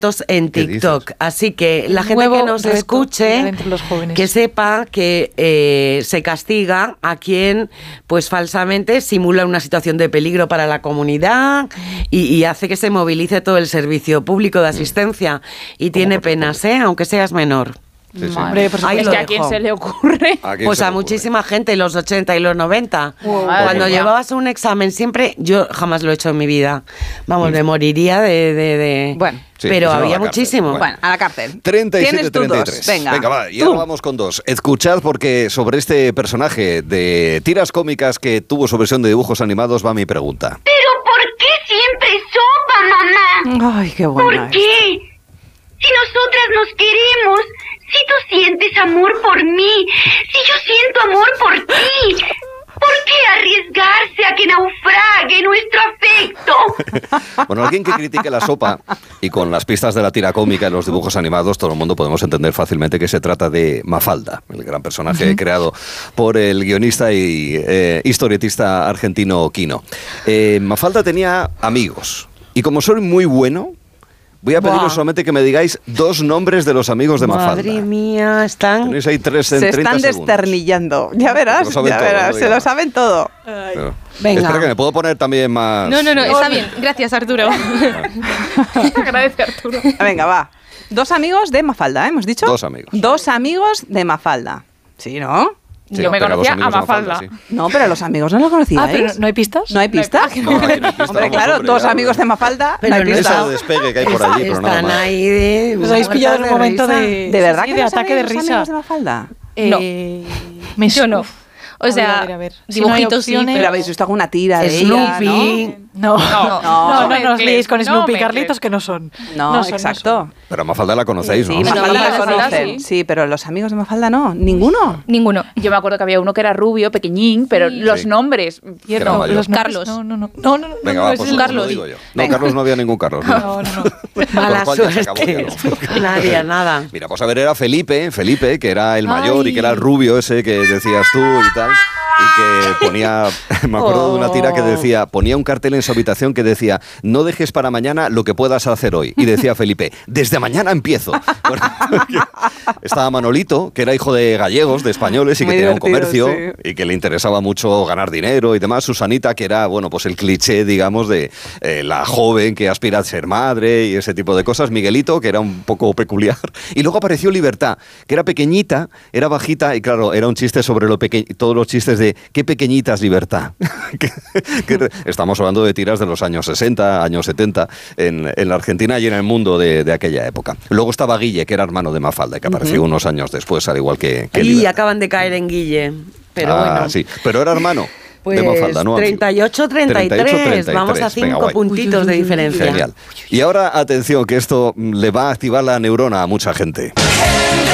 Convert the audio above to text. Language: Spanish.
en TikTok, así que la gente que nos escuche, que sepa que se castiga a quien pues falsamente simula una situación de peligro para la comunidad y hace que se movilice todo el servicio público de asistencia y tiene penas, aunque seas menor. Sí, sí. Hombre, pues es que ¿a quién se le ocurre? Pues a muchísima gente, los 80 y los 90. Cuando llevabas un examen siempre, yo jamás lo he hecho en mi vida. Vamos, me moriría de... Bueno. Sí, pero había muchísimo. Bueno, a la cárcel. 37-33. Venga, va, y ahora vamos con dos. Escuchad porque sobre este personaje de tiras cómicas que tuvo su versión de dibujos animados va mi pregunta. ¿Pero por qué siempre sopa, mamá? Ay, qué buena. ¿Por qué? Si nosotras nos queremos, si tú sientes amor por mí, si yo siento amor por ti, ¿por qué arriesgarse a que naufrague nuestro afecto? Bueno, alguien que critique la sopa y con las pistas de la tira cómica en los dibujos animados, todo el mundo podemos entender fácilmente que se trata de Mafalda, el gran personaje creado por el guionista y historietista argentino Quino. Mafalda tenía amigos y como soy muy bueno, voy a pediros solamente que me digáis dos nombres de los amigos de Mafalda. Madre mía, tenéis ahí 3 en 30 segundos. Se están desternillando. Ya verás, se lo saben todo. Venga. Espera que me puedo poner también más... No, está bien. Gracias, Arturo. Agradece, Arturo. Venga, va. Dos amigos de Mafalda, ¿hemos dicho? Dos amigos. Dos amigos de Mafalda. ¿Sí, no? Sí, yo me conocía a Mafalda. Sí. No, pero los amigos no lo conocíais. ¿Pero no hay pistas? ¿No hay pistas? No, aquí no hay pistas. Hombre, claro, dos amigos de Mafalda, pero no hay pistas. Ese despegue que hay por allí, pero nada Están más. ahí de... Os habéis pillado en un momento ¿De verdad que de no ataque de sabéis los risa? amigos de Mafalda? Yo no. O sea, a ver. dibujitos Si no hay opciones, ¿Pero habéis visto alguna tira de Snoopy. ella, No os liéis con Snoopy y mezcles. Carlitos, que no son. No, exacto. Pero a Mafalda la conocéis, ¿no? Sí, Mafalda la conocen. sí. Sí, pero los amigos de Mafalda no. ¿Ninguno? Ninguno. Yo me acuerdo que había uno que era rubio, pequeñín, pero los nombres... Era mayor. Los Carlos. No. Venga, va, pues Carlos. lo digo yo. No, Carlos no había ningún Carlos. No. Mala Con lo cual ya se acabó, suerte. ya no. Nadie, nada. Mira, pues a ver, era Felipe, que era el mayor y que era el rubio ese que decías tú y tal. Y que ponía, me acuerdo de una tira que decía, ponía un cartel en su habitación que decía, no dejes para mañana lo que puedas hacer hoy. Y decía Felipe, desde mañana empiezo. Bueno, estaba Manolito, que era hijo de gallegos, de españoles, y que Muy tenía un comercio divertido, sí. y que le interesaba mucho ganar dinero y demás. Susanita, que era, bueno, pues el cliché, digamos, de la joven que aspira a ser madre y ese tipo de cosas. Miguelito, que era un poco peculiar. Y luego apareció Libertad, que era pequeñita, era bajita y claro, era un chiste sobre todos los chistes de qué pequeñita es Libertad. Estamos hablando de tiras de los años 60, años 70 en la Argentina y en el mundo de aquella época. Luego estaba Guille, que era hermano de Mafalda, que apareció unos años después, al igual que Y Libertad. acaban de caer en Guille. Pero bueno. Sí, pero era hermano. Pues de Mafalda, ¿no? 38-33, vamos a 5 puntitos de diferencia. Genial. Y ahora, atención, que esto le va a activar la neurona a mucha gente.